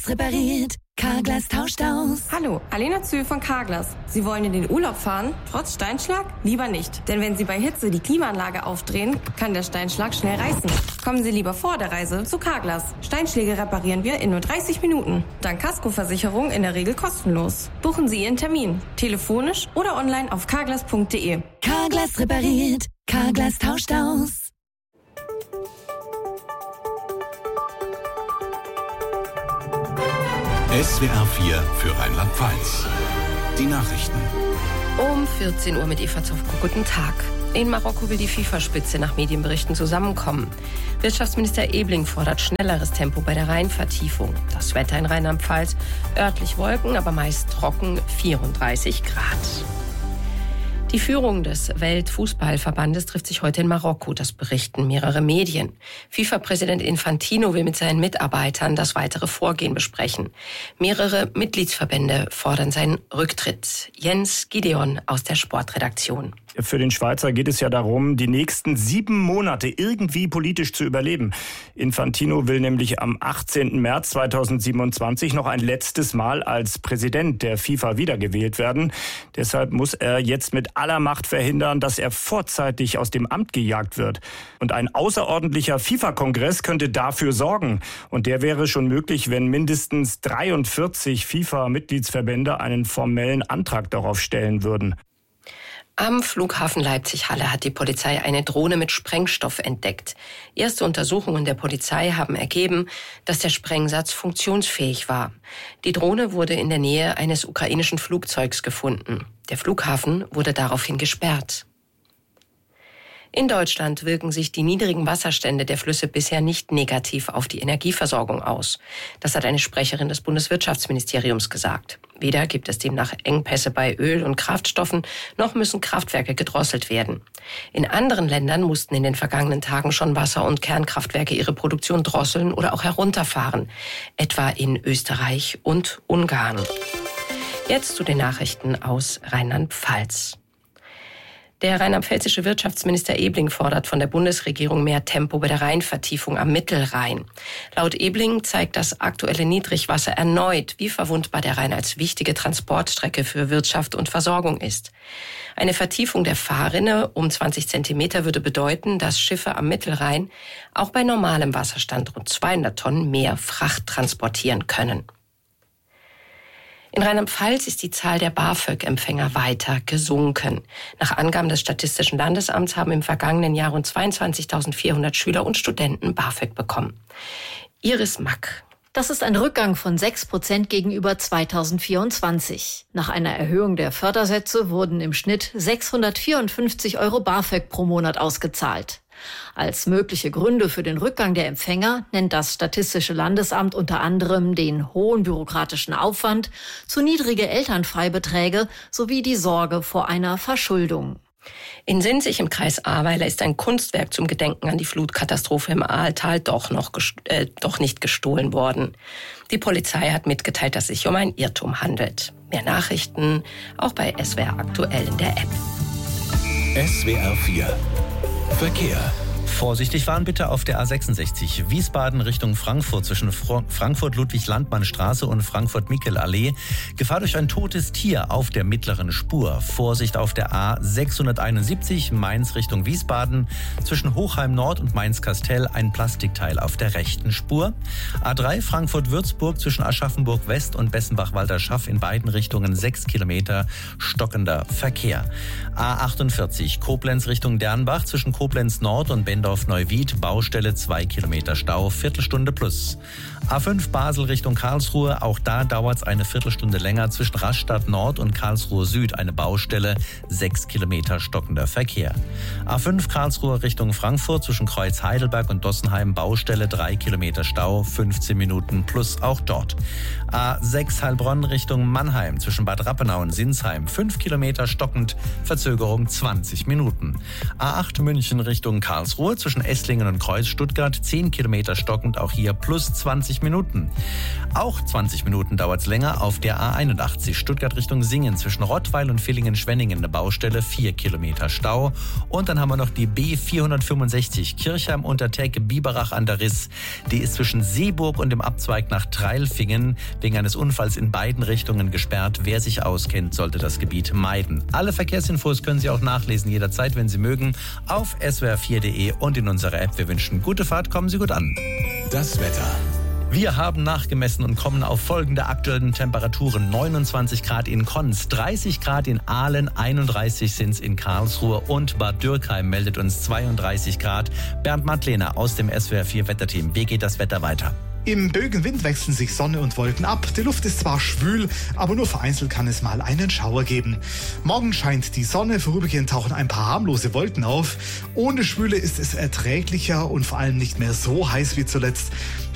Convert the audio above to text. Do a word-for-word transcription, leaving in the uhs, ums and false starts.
Carglass repariert, Carglass tauscht aus. Hallo, Alena Zühl von Carglass. Sie wollen in den Urlaub fahren, trotz Steinschlag? Lieber nicht. Denn wenn Sie bei Hitze die Klimaanlage aufdrehen, kann der Steinschlag schnell reißen. Kommen Sie lieber vor der Reise zu Carglass. Steinschläge reparieren wir in nur dreißig Minuten. Dank Kaskoversicherung in der Regel kostenlos. Buchen Sie Ihren Termin. Telefonisch oder online auf carglass punkt de. Carglass repariert, Carglass tauscht aus. S W R vier für Rheinland-Pfalz. Die Nachrichten. Um vierzehn Uhr mit Eva Zofko. Guten Tag. In Marokko will die FIFA-Spitze nach Medienberichten zusammenkommen. Wirtschaftsminister Ebling fordert schnelleres Tempo bei der Rheinvertiefung. Das Wetter in Rheinland-Pfalz, örtlich Wolken, aber meist trocken, vierunddreißig Grad. Die Führung des Weltfußballverbandes trifft sich heute in Marokko, das berichten mehrere Medien. FIFA-Präsident Infantino will mit seinen Mitarbeitern das weitere Vorgehen besprechen. Mehrere Mitgliedsverbände fordern seinen Rücktritt. Jens Gideon aus der Sportredaktion. Für den Schweizer geht es ja darum, die nächsten sieben Monate irgendwie politisch zu überleben. Infantino will nämlich am achtzehnten März zweitausendsiebenundzwanzig noch ein letztes Mal als Präsident der FIFA wiedergewählt werden. Deshalb muss er jetzt mit aller Macht verhindern, dass er vorzeitig aus dem Amt gejagt wird. Und ein außerordentlicher FIFA-Kongress könnte dafür sorgen. Und der wäre schon möglich, wenn mindestens dreiundvierzig FIFA-Mitgliedsverbände einen formellen Antrag darauf stellen würden. Am Flughafen Leipzig-Halle hat die Polizei eine Drohne mit Sprengstoff entdeckt. Erste Untersuchungen der Polizei haben ergeben, dass der Sprengsatz funktionsfähig war. Die Drohne wurde in der Nähe eines ukrainischen Flugzeugs gefunden. Der Flughafen wurde daraufhin gesperrt. In Deutschland wirken sich die niedrigen Wasserstände der Flüsse bisher nicht negativ auf die Energieversorgung aus. Das hat eine Sprecherin des Bundeswirtschaftsministeriums gesagt. Weder gibt es demnach Engpässe bei Öl und Kraftstoffen, noch müssen Kraftwerke gedrosselt werden. In anderen Ländern mussten in den vergangenen Tagen schon Wasser- und Kernkraftwerke ihre Produktion drosseln oder auch herunterfahren, etwa in Österreich und Ungarn. Jetzt zu den Nachrichten aus Rheinland-Pfalz. Der rheinland-pfälzische Wirtschaftsminister Ebling fordert von der Bundesregierung mehr Tempo bei der Rheinvertiefung am Mittelrhein. Laut Ebling zeigt das aktuelle Niedrigwasser erneut, wie verwundbar der Rhein als wichtige Transportstrecke für Wirtschaft und Versorgung ist. Eine Vertiefung der Fahrrinne um zwanzig Zentimeter würde bedeuten, dass Schiffe am Mittelrhein auch bei normalem Wasserstand rund zweihundert Tonnen mehr Fracht transportieren können. In Rheinland-Pfalz ist die Zahl der BAföG-Empfänger weiter gesunken. Nach Angaben des Statistischen Landesamts haben im vergangenen Jahr rund zweiundzwanzigtausendvierhundert Schüler und Studenten BAföG bekommen. Iris Mack. Das ist ein Rückgang von sechs Prozent gegenüber zweitausendvierundzwanzig. Nach einer Erhöhung der Fördersätze wurden im Schnitt sechshundertvierundfünfzig Euro BAföG pro Monat ausgezahlt. Als mögliche Gründe für den Rückgang der Empfänger nennt das Statistische Landesamt unter anderem den hohen bürokratischen Aufwand, zu niedrige Elternfreibeträge sowie die Sorge vor einer Verschuldung. In Sinzig im Kreis Ahrweiler ist ein Kunstwerk zum Gedenken an die Flutkatastrophe im Ahrtal doch noch äh, doch nicht gestohlen worden. Die Polizei hat mitgeteilt, dass es sich um ein Irrtum handelt. Mehr Nachrichten auch bei S W R aktuell in der App. S W R vier Verkehr. Vorsichtig fahren bitte auf der A sechsundsechzig Wiesbaden Richtung Frankfurt zwischen Frankfurt-Ludwig-Landmann-Straße und Frankfurt-Mickel-Allee. Gefahr durch ein totes Tier auf der mittleren Spur. Vorsicht auf der A sechshunderteinundsiebzig Mainz Richtung Wiesbaden zwischen Hochheim-Nord und Mainz-Kastell ein Plastikteil auf der rechten Spur. A drei Frankfurt-Würzburg zwischen Aschaffenburg-West und Bessenbach-Walderschaff in beiden Richtungen sechs Kilometer stockender Verkehr. A achtundvierzig Koblenz Richtung Dernbach zwischen Koblenz-Nord und Bendorf-Neuwied, Baustelle zwei Kilometer Stau, Viertelstunde plus. A fünf Basel Richtung Karlsruhe, auch da dauert es eine Viertelstunde länger zwischen Rastatt Nord und Karlsruhe Süd, eine Baustelle, sechs Kilometer stockender Verkehr. A fünf Karlsruhe Richtung Frankfurt zwischen Kreuz Heidelberg und Dossenheim, Baustelle, drei Kilometer Stau, fünfzehn Minuten plus auch dort. A sechs Heilbronn Richtung Mannheim zwischen Bad Rappenau und Sinsheim, fünf Kilometer stockend, Verzögerung zwanzig Minuten. A acht München Richtung Karlsruhe Nur zwischen Esslingen und Kreuz Stuttgart zehn Kilometer stockend, auch hier plus zwanzig Minuten. Auch zwanzig Minuten dauert es länger auf der A einundachtzig Stuttgart Richtung Singen zwischen Rottweil und Villingen-Schwenningen eine Baustelle, vier Kilometer Stau. Und dann haben wir noch die B vierhundertfünfundsechzig Kirchheim unter Teck Biberach an der Riss. Die ist zwischen Seeburg und dem Abzweig nach Treilfingen wegen eines Unfalls in beiden Richtungen gesperrt. Wer sich auskennt, sollte das Gebiet meiden. Alle Verkehrsinfos können Sie auch nachlesen, jederzeit, wenn Sie mögen, auf s w r vier punkt d e und in unserer App. Wir wünschen gute Fahrt, kommen Sie gut an. Das Wetter. Wir haben nachgemessen und kommen auf folgende aktuellen Temperaturen. neunundzwanzig Grad in Konz, dreißig Grad in Aalen, einunddreißig sind es in Karlsruhe und Bad Dürkheim meldet uns zweiunddreißig Grad. Bernd Madlener aus dem S W R vier Wetterteam. Wie geht das Wetter weiter? Im Bögenwind wechseln sich Sonne und Wolken ab. Die Luft ist zwar schwül, aber nur vereinzelt kann es mal einen Schauer geben. Morgen scheint die Sonne, vorübergehend tauchen ein paar harmlose Wolken auf. Ohne Schwüle ist es erträglicher und vor allem nicht mehr so heiß wie zuletzt.